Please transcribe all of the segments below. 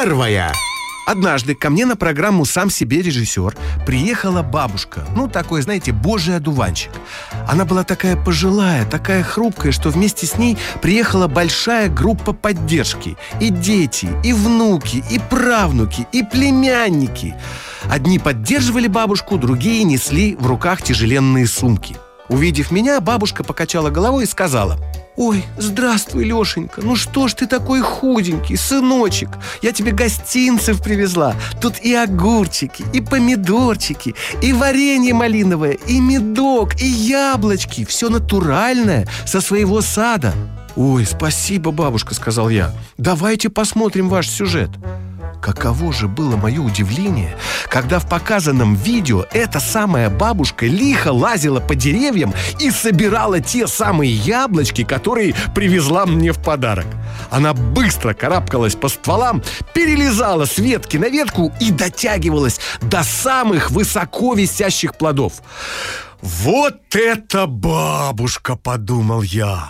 Первая. Однажды ко мне на программу «Сам себе режиссер» приехала бабушка. Ну, такой, знаете, божий одуванчик. Она была такая пожилая, такая хрупкая, что вместе с ней приехала большая группа поддержки. И дети, и внуки, и правнуки, и племянники. Одни поддерживали бабушку, другие несли в руках тяжеленные сумки. Увидев меня, бабушка покачала головой и сказала: «Ой, здравствуй, Лешенька, ну что ж ты такой худенький, сыночек? Я тебе гостинцев привезла. Тут и огурчики, и помидорчики, и варенье малиновое, и медок, и яблочки. Все натуральное, со своего сада». «Ой, спасибо, бабушка», — сказал я. «Давайте посмотрим ваш сюжет». Каково же было мое удивление, когда в показанном видео эта самая бабушка лихо лазила по деревьям и собирала те самые яблочки, которые привезла мне в подарок. Она быстро карабкалась по стволам, перелезала с ветки на ветку и дотягивалась до самых высоко висящих плодов. «Вот это бабушка!» — подумал я.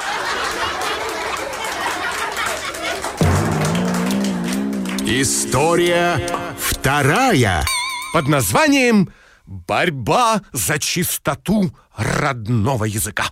История вторая. Под названием «Борьба за чистоту родного языка».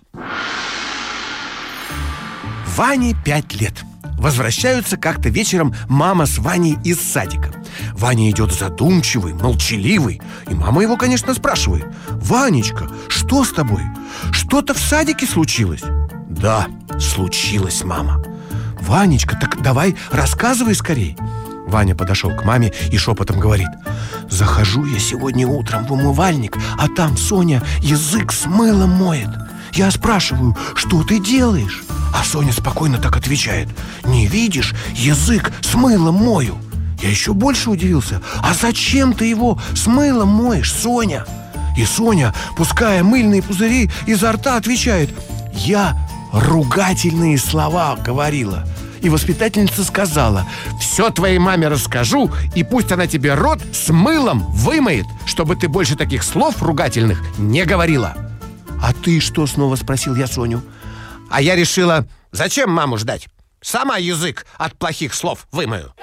Ване 5 лет. Возвращаются как-то вечером мама с Ваней из садика. Ваня идет задумчивый, молчаливый. И мама его, конечно, спрашивает: «Ванечка, что с тобой? Что-то в садике случилось?» «Да, случилось, мама». «Ванечка, так давай рассказывай скорей». Ваня подошел к маме и шепотом говорит: «Захожу я сегодня утром в умывальник, а там Соня язык с мылом моет. Я спрашиваю: что ты делаешь?» А Соня спокойно так отвечает: «Не видишь, язык с мылом мою». Я еще больше удивился: «А зачем ты его с мылом моешь, Соня?» И Соня, пуская мыльные пузыри изо рта, отвечает: «Я ругательные слова говорила». И воспитательница сказала: «Все твоей маме расскажу, и пусть она тебе рот с мылом вымоет, чтобы ты больше таких слов ругательных не говорила». «А ты что?» — снова спросил я Соню. А я решила: зачем маму ждать? Сама язык от плохих слов вымою.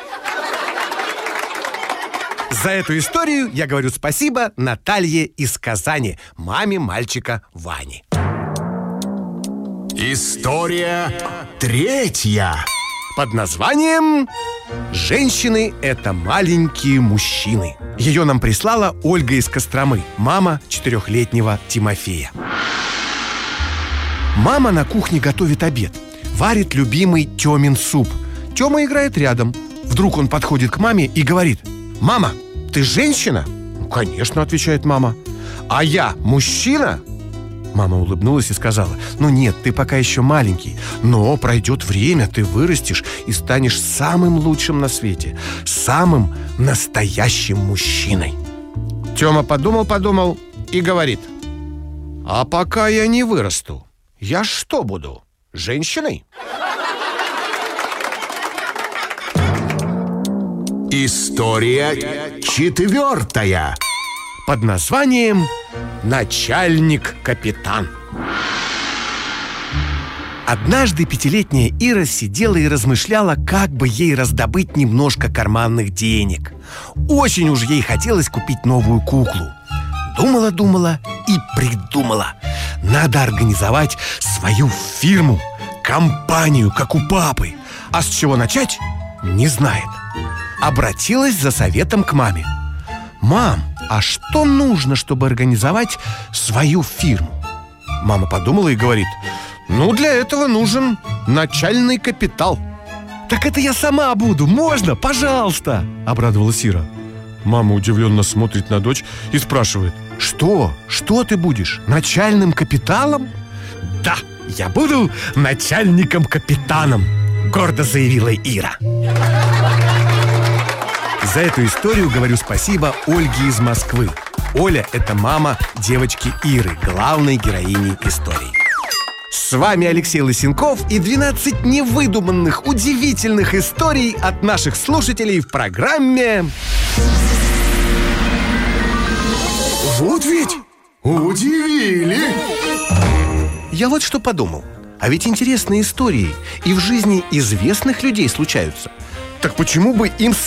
За эту историю я говорю спасибо Наталье из Казани, маме мальчика Вани. История третья. Под названием «Женщины – это маленькие мужчины». Ее нам прислала Ольга из Костромы, мама 4-летнего Тимофея. Мама на кухне готовит обед. Варит любимый Тёмин суп. Тёма играет рядом. Вдруг он подходит к маме и говорит: «Мама, ты женщина?» «Конечно», — отвечает мама. «А я мужчина?» Мама улыбнулась и сказала: «Ну нет, ты пока еще маленький, но пройдет время, ты вырастешь и станешь самым лучшим на свете, самым настоящим мужчиной». Тёма подумал и говорит: «А пока я не вырасту, я что буду, женщиной?» История четвертая. Под названием «Начальник-капитан». Однажды 5-летняя Ира сидела и размышляла, как бы ей раздобыть немножко карманных денег. Очень уж ей хотелось купить новую куклу. Думала и придумала: надо организовать свою фирму, компанию, как у папы. А с чего начать, не знает. Обратилась за советом к маме: «Мам, а что нужно, чтобы организовать свою фирму?» Мама подумала и говорит: «Ну, для этого нужен начальный капитал». «Так это я сама буду, можно? Пожалуйста!» — обрадовалась Ира. Мама удивленно смотрит на дочь и спрашивает: «Что? Что ты будешь? Начальным капиталом?» «Да, я буду начальником-капитаном», — гордо заявила Ира. За эту историю говорю спасибо Ольге из Москвы. Оля – это мама девочки Иры, главной героини истории. С вами Алексей Лысенков и 12 невыдуманных, удивительных историй от наших слушателей в программе Вот ведь удивили! Я вот что подумал. А ведь интересные истории и в жизни известных людей случаются. Так почему бы им